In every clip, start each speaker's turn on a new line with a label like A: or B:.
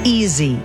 A: Easy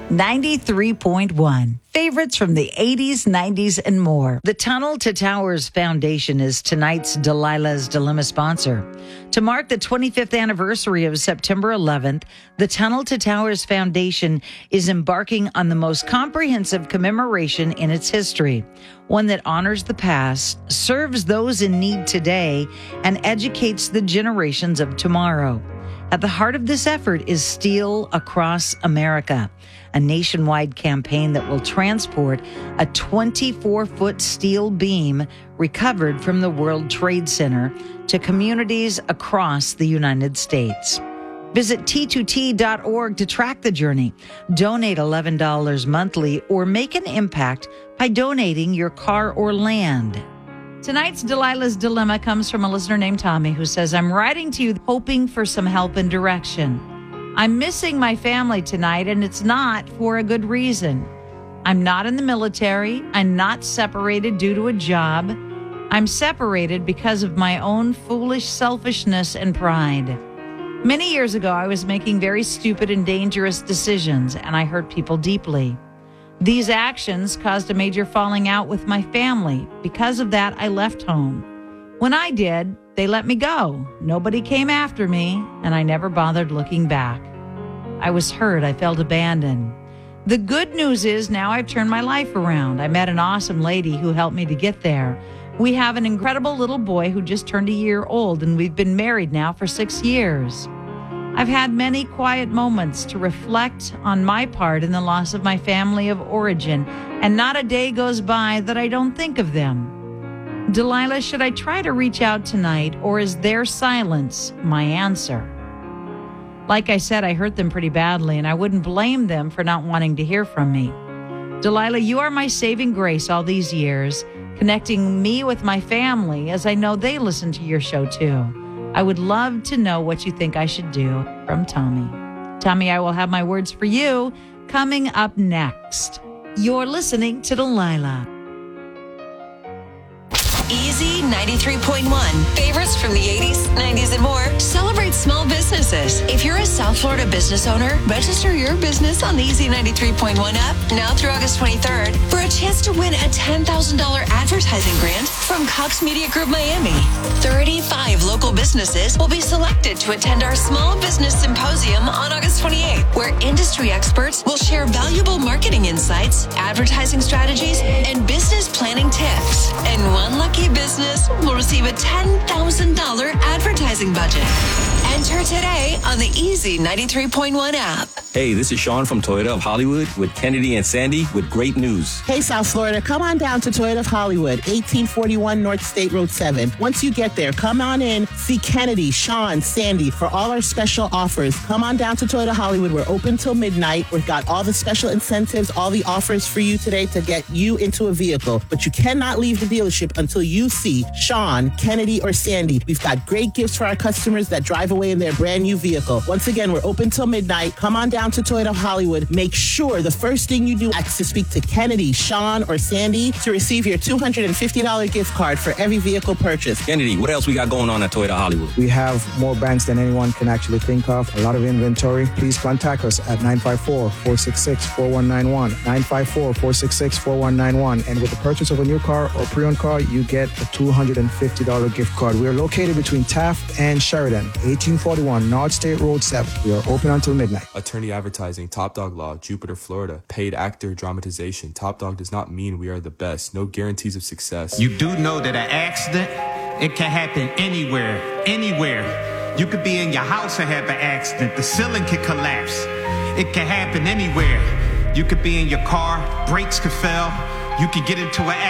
A: 93.1. Favorites from the 80s, 90s, and more. The Tunnel to Towers Foundation is tonight's Delilah's Dilemma sponsor. To mark the 25th anniversary of September 11th, the Tunnel to Towers Foundation is embarking on the most comprehensive commemoration in its history. One that honors the past, serves those in need today, and educates the generations of tomorrow. At the heart of this effort is Steel Across America, a nationwide campaign that will transport a 24-foot steel beam recovered from the World Trade Center to communities across the United States. Visit T2T.org to track the journey. Donate $11 monthly or make an impact by donating your car or land. Tonight's Delilah's Dilemma comes from a listener named Tommy who says, I'm writing to you hoping for some help and direction. I'm missing my family tonight, and it's not for a good reason. I'm not in the military. I'm not separated due to a job. I'm separated because of my own foolish selfishness and pride. Many years ago, I was making very stupid and dangerous decisions, and I hurt people deeply. These actions caused a major falling out with my family. Because of that, I left home. When I did, they let me go. Nobody came after me, and I never bothered looking back. I was hurt. I felt abandoned. The good news is now I've turned my life around. I met an awesome lady who helped me to get there. We have an incredible little boy who just turned a year old, and we've been married now for 6 years. I've had many quiet moments to reflect on my part in the loss of my family of origin, and not a day goes by that I don't think of them. Delilah, should I try to reach out tonight, or is their silence my answer? Like I said, I hurt them pretty badly, and I wouldn't blame them for not wanting to hear from me. Delilah, you are my saving grace all these years, connecting me with my family, as I know they listen to your show too. I would love to know what you think I should do. From Tommy. Tommy, I will have my words for you coming up next. You're listening to Delilah.
B: Easy 93.1. Favorites from the 80s, 90s, and more. Celebrate small businesses. If you're a South Florida business owner, register your business on the Easy 93.1 app now through August 23rd for a chance to win a $10,000 advertising grant from Cox Media Group Miami. 35 local businesses will be selected to attend our Small Business Symposium on August 28th, where industry experts will share valuable marketing insights, advertising strategies, and business planning tips. And one lucky business will receive a $10,000 advertising budget. Enter today on the Easy 93.1 app.
C: Hey, this is Sean from Toyota of Hollywood with Kennedy and Sandy with great news.
D: Hey, South Florida, come on down to Toyota of Hollywood, 1841 North State Road 7. Once you get there, come on in, see Kennedy, Sean, Sandy for all our special offers. Come on down to Toyota Hollywood. We're open till midnight. We've got all the special incentives, all the offers for you today to get you into a vehicle. But you cannot leave the dealership until you see Sean, Kennedy, or Sandy. We've got great gifts for our customers that drive away in their brand new vehicle. Once again, we're open till midnight. Come on down to Toyota Hollywood. Make sure the first thing you do is to speak to Kennedy, Sean, or Sandy to receive your $250 gift card for every vehicle purchase.
C: Kennedy, what else we got going on at Toyota Hollywood?
E: We have more banks than anyone can actually think of. A lot of inventory. Please contact us at 954-466-4191. 954-466-4191. And with the purchase of a new car or pre-owned car, you get a $250 gift card. We are located between Taft and Sheridan, 1841 North State Road 7. We are open until midnight.
F: Attorney Advertising, Top Dog Law, Jupiter, Florida. Paid actor dramatization. Top Dog does not mean we are the best. No guarantees of success.
G: You do know that an accident, it can happen anywhere. You could be in your house and have an accident. The ceiling could collapse. It can happen anywhere. You could be in your car, brakes could fail. You could get into an